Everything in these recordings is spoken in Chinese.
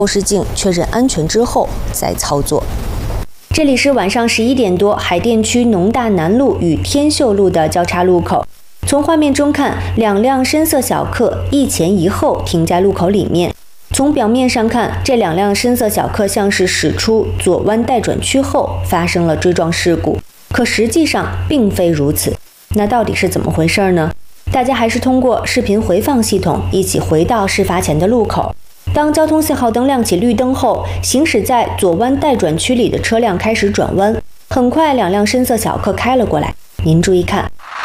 后视镜确认安全之后再操作。这里是晚上11点多，海淀区农大南路与天秀路的交叉路口。从画面中看，2辆深色小客一前一后停在路口里面。从表面上看，这2辆深色小客像是驶出左弯待转区后发生了追撞事故，可实际上并非如此。那到底是怎么回事呢？大家还是通过视频回放系统一起回到事发前的路口。当交通信号灯亮起绿灯后，行驶在左弯待转区里的车辆开始转弯，很快2辆深色小客开了过来。您注意看，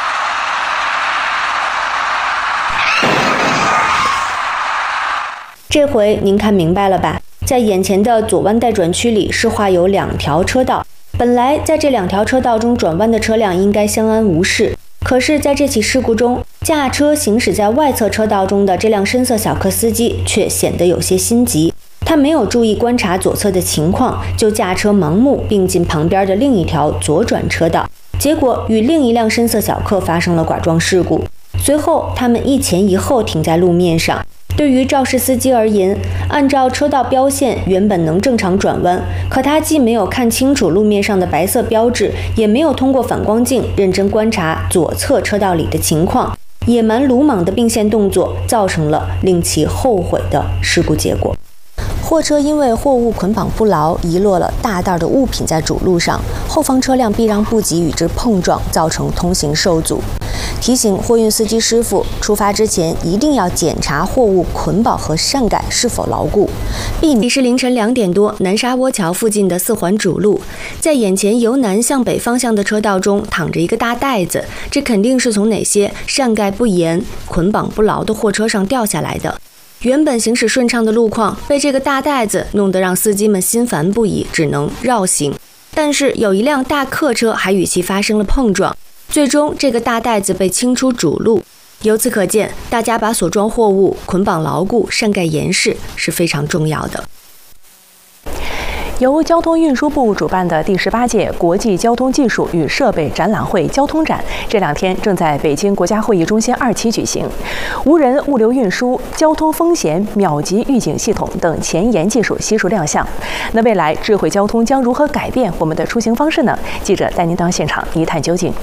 这回您看明白了吧？在眼前的左弯待转区里是画有2条车道，本来在这2条车道中转弯的车辆应该相安无事，可是在这起事故中，驾车行驶在外侧车道中的这辆深色小客司机却显得有些心急，他没有注意观察左侧的情况，就驾车盲目并进旁边的另一条左转车道，结果与另一辆深色小客发生了剐撞事故。随后他们一前一后停在路面上。对于肇事司机而言，按照车道标线原本能正常转弯，可他既没有看清楚路面上的白色标志，也没有通过反光镜认真观察左侧车道里的情况，野蛮鲁莽的并线动作造成了令其后悔的事故结果。货车因为货物捆绑不牢，遗落了大袋的物品在主路上，后方车辆避让不及与之碰撞，造成通行受阻。提醒货运司机师傅，出发之前一定要检查货物捆绑和上盖是否牢固。这是凌晨2点多，南沙窝桥附近的4环主路，在眼前由南向北方向的车道中躺着一个大袋子，这肯定是从哪些上盖不严、捆绑不牢的货车上掉下来的。原本行驶顺畅的路况被这个大袋子弄得让司机们心烦不已，只能绕行。但是有一辆大客车还与其发生了碰撞，最终这个大袋子被清出主路。由此可见，大家把所装货物捆绑牢固、上盖严实是非常重要的。 由交通运输部主办的第18届国际交通技术与设备展览会交通展，这2天正在北京国家会议中心2期举行。无人物流运输、交通风险秒级预警系统等前沿技术悉数亮相。那未来智慧交通将如何改变我们的出行方式呢？记者带您到现场一探究竟。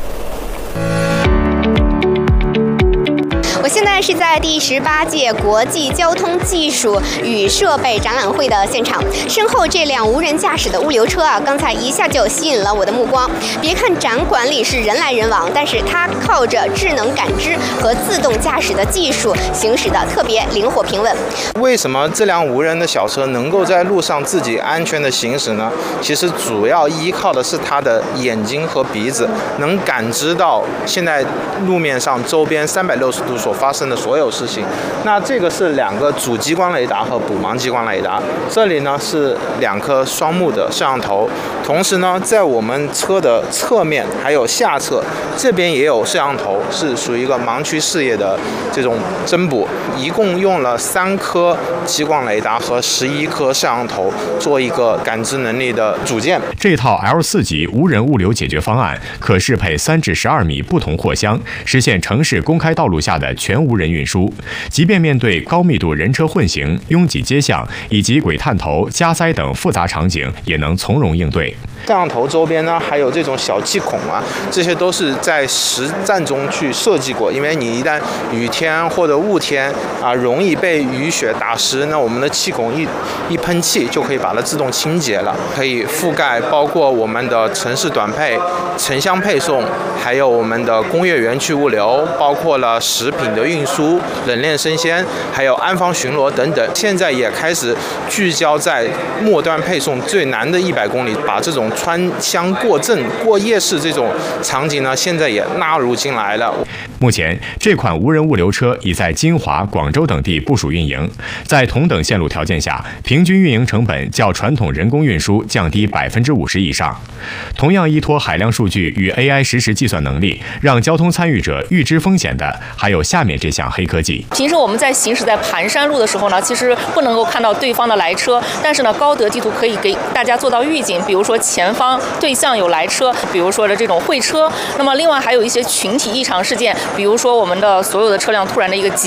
我现在是在第18届国际交通技术与设备展览会的现场，身后这辆无人驾驶的物流车啊，刚才一下就吸引了我的目光。别看展馆里是人来人往，但是它靠着智能感知和自动驾驶的技术行驶的特别灵活平稳。 为什么这辆无人的小车能够在路上自己安全的行驶呢？其实主要依靠的是它的眼睛和鼻子，能感知到现在路面上周边360度所发生的所有事情。那这个是2个主激光雷达和补盲激光雷达，这里呢是2颗双目的摄像头，同时呢在我们车的侧面还有下侧这边也有摄像头，是属于一个盲区视野的这种增补。一共用了3颗激光雷达和11颗摄像头做一个感知能力的组件。 这套 L4级无人物流解决方案可适配3至12米不同货箱，实现城市公开道路下的全无人运输。即便面对高密度人车混行、拥挤街巷以及鬼探头、加塞等复杂场景，也能从容应对。 摄像头周边呢还有这种小气孔啊，这些都是在实战中去设计过，因为你一旦雨天或者雾天啊，容易被雨雪打湿，那我们的气孔一喷气就可以把它自动清洁了，可以覆盖包括我们的城市短配、城乡配送，还有我们的工业园区物流，包括了食品的运输、冷链生鲜，还有安防巡逻等等。现在也开始聚焦在末端配送最难的100公里，把这种穿乡过镇、过夜市这种场景呢，现在也纳入进来了。 目前，这款无人物流车已在金华、广州等地部署运营，在同等线路条件下，平均运营成本较传统人工运输降低50%以上。同样依托海量数据与 AI 实时计算能力，让交通参与者预知风险的，还有下面这项黑科技。 平时我们在行驶在盘山路的时候呢，其实不能够看到对方的来车，但是呢，高德地图可以给大家做到预警，比如说前方对向有来车，比如说的这种会车。那么另外还有一些群体异常事件，比如说我们的所有的车辆突然的一个急